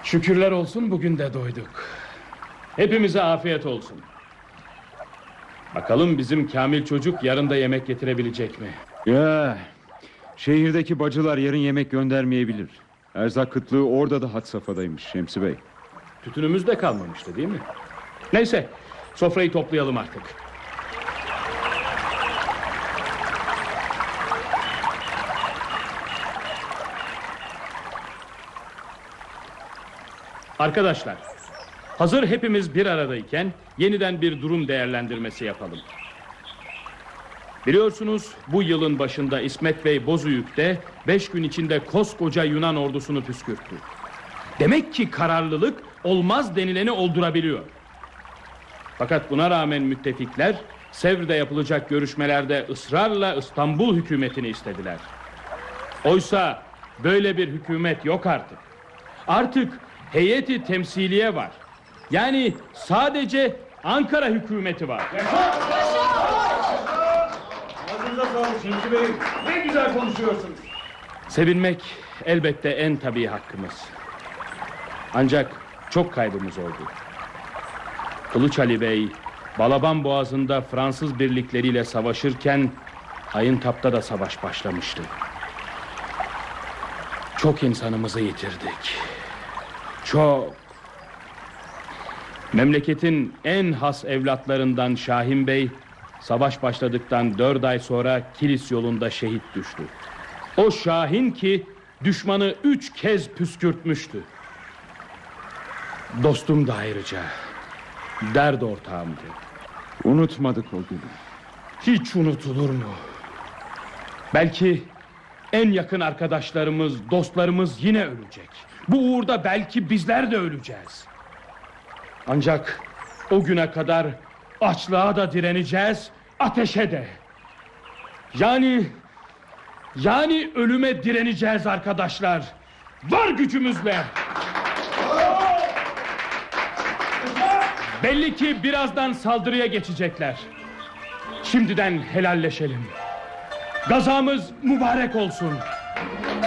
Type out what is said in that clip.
Şükürler olsun bugün de doyduk. Hepimize afiyet olsun. Bakalım bizim Kamil çocuk yarın da yemek getirebilecek mi? Ya, şehirdeki bacılar yarın yemek göndermeyebilir. Erzak kıtlığı orada da had safhadaymış Şemsi Bey. Tütünümüz de kalmamıştı değil mi? Neyse, sofrayı toplayalım artık. Arkadaşlar, hazır hepimiz bir aradayken yeniden bir durum değerlendirmesi yapalım. Biliyorsunuz bu yılın başında İsmet Bey Bozüyük'te 5 gün içinde koskoca Yunan ordusunu püskürttü. Demek ki kararlılık olmaz denileni oldurabiliyor. Fakat buna rağmen müttefikler Sevr'de yapılacak görüşmelerde ısrarla İstanbul hükümetini istediler. Oysa böyle bir hükümet yok artık. Artık heyeti temsiliye var. Yani sadece Ankara hükümeti var. Ağzınıza sağlık Şemsi Bey. Ne güzel konuşuyorsunuz. Sevinmek elbette en tabii hakkımız. Ancak çok kaybımız oldu. Kılıç Ali Bey Balaban Boğazı'nda Fransız birlikleriyle savaşırken Ayıntap'ta da savaş başlamıştı. Çok insanımızı yitirdik. Çok. Memleketin en has evlatlarından Şahin Bey savaş başladıktan 4 ay sonra Kilis yolunda şehit düştü. O Şahin ki düşmanı 3 kez püskürtmüştü. Dostum da ayrıca dert ortağımdı. Unutmadık o günü. Hiç unutulur mu? Belki en yakın arkadaşlarımız, dostlarımız yine ölecek. Bu uğurda belki bizler de öleceğiz. Ancak o güne kadar açlığa da direneceğiz, ateşe de. Yani ölüme direneceğiz arkadaşlar. Var gücümüzle. Belli ki birazdan saldırıya geçecekler. Şimdiden helalleşelim. Gazamız mübarek olsun.